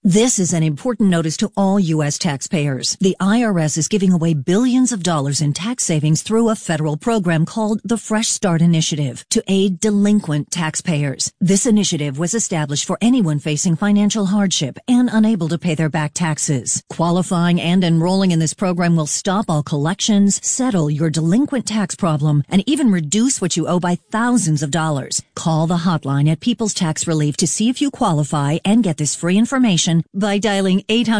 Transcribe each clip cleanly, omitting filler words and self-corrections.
This is an important notice to all U.S. taxpayers. The IRS is giving away billions of dollars in tax savings through a federal program called the Fresh Start Initiative to aid delinquent taxpayers. This initiative was established for anyone facing financial hardship and unable to pay their back taxes. Qualifying and enrolling in this program will stop all collections, settle your delinquent tax problem, and even reduce what you owe by thousands of dollars. Call the hotline at People's Tax Relief to see if you qualify and get this free information by dialing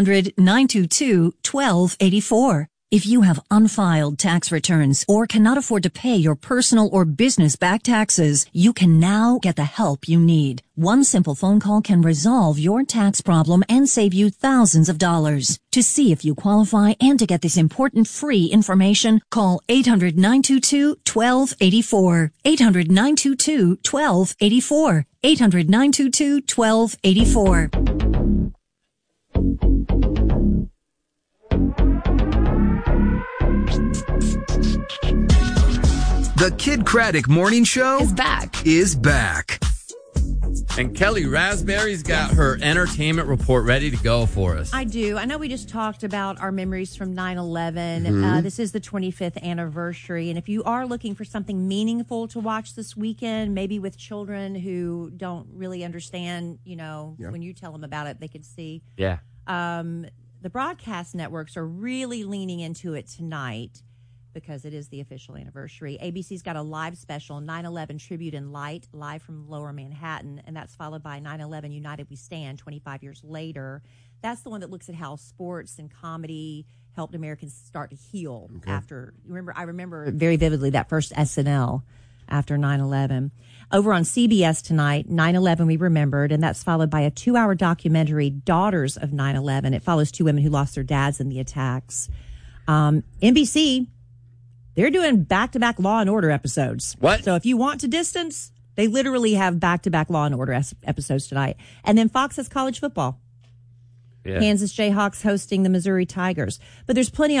800-922-1284. If you have unfiled tax returns or cannot afford to pay your personal or business back taxes, you can now get the help you need. One simple phone call can resolve your tax problem and save you thousands of dollars. To see if you qualify and to get this important free information, call 800-922-1284. 800-922-1284. 800-922-1284. The Kid Craddock Morning Show is back. And Kelly Raspberry's got her entertainment report ready to go for us. I do. I know we just talked about our memories from 9/11. This is the 25th anniversary. And if you are looking for something meaningful to watch this weekend, maybe with children who don't really understand, when you tell them about it, they can see. Yeah. The broadcast networks are really leaning into it tonight because it is the official anniversary. ABC's got a live special, 9/11 Tribute in Light, live from Lower Manhattan, and that's followed by 9/11 United We Stand 25 years later. That's the one that looks at how sports and comedy helped Americans start to heal after. I remember very vividly that first SNL after 9/11. Over on CBS tonight, 9/11 We Remembered, and that's followed by a 2-hour documentary, Daughters of 9/11. It follows 2 women who lost their dads in the attacks. NBC, they're doing back-to-back Law and Order episodes. What? So if you want to distance, they literally have back-to-back Law and Order episodes tonight. And then Fox has college football. Yeah. Kansas Jayhawks hosting the Missouri Tigers. But there's plenty